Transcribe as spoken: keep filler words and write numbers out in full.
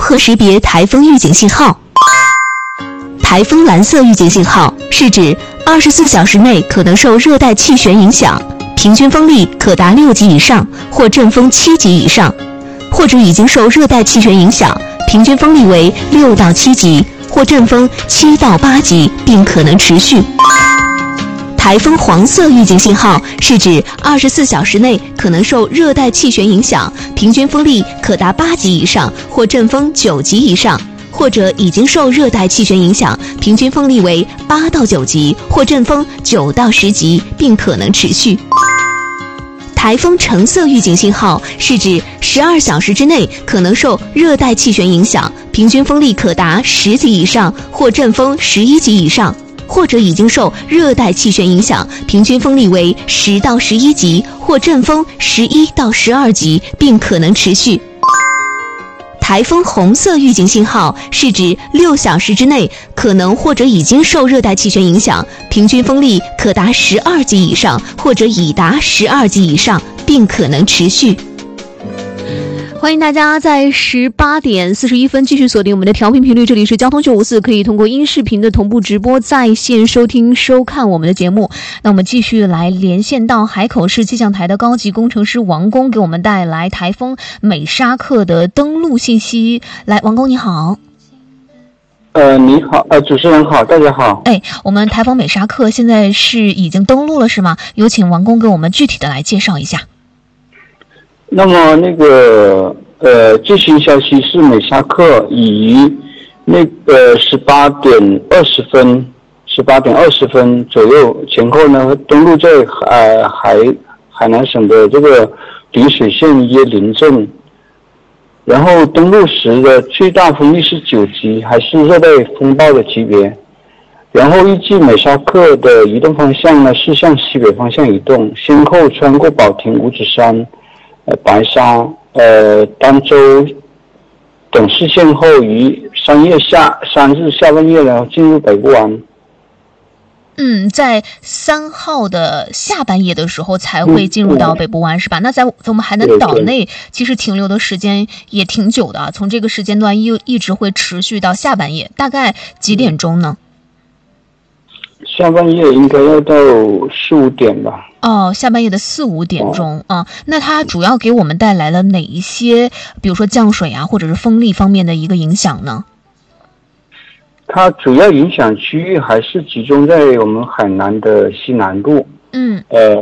何识别台风预警信号？台风蓝色预警信号是指二十四小时内可能受热带气旋影响，平均风力可达六级以上或阵风七级以上，或者已经受热带气旋影响，平均风力为六到七级或阵风七到八级，并可能持续。台风黄色预警信号是指二十四小时内可能受热带气旋影响，平均风力可达八级以上或阵风九级以上，或者已经受热带气旋影响，平均风力为八到九级或阵风九到十级，并可能持续。台风橙色预警信号是指十二小时之内可能受热带气旋影响，平均风力可达十级以上或阵风十一级以上，或者已经受热带气旋影响，平均风力为十到十一级或阵风十一到十二级，并可能持续。台风红色预警信号是指六小时之内可能或者已经受热带气旋影响，平均风力可达十二级以上或者已达十二级以上，并可能持续。欢迎大家在十八点四十一分继续锁定我们的调频频率，这里是交通九五四，可以通过音视频的同步直播在线收听收看我们的节目。那我们继续来连线到海口市气象台的高级工程师王工，给我们带来台风美沙克的登陆信息。来，王工你好。 呃，你好，呃，主持人好，大家好。 哎，我们台风美沙克现在是已经登陆了是吗？有请王工给我们具体的来介绍一下。 那么那个呃，最新消息是美沙克以那个十八点二十分、十八点二十分左右前后呢，登陆在呃海海南省的这个陵水县椰林镇。然后登陆时的最大风力是九级，还是热带风暴的级别。然后预计美沙克的移动方向呢是向西北方向移动，先后穿过保亭、五指山、呃白沙、呃儋州等市县后，于三月下三日下半夜然后进入北部湾。 嗯，在三号的下半夜的时候才会进入到北部湾，嗯、是吧？那在我们海南岛内，其实停留的时间也挺久的啊，从这个时间段一一直会持续到下半夜，大概几点钟呢？ 下半夜应该要到四五点吧。 哦，下半夜的四五点钟啊、哦，那它主要给我们带来了哪一些，比如说降水啊，或者是风力方面的一个影响呢？ 它主要影响区域还是集中在我们海南的西南部。 嗯， 呃，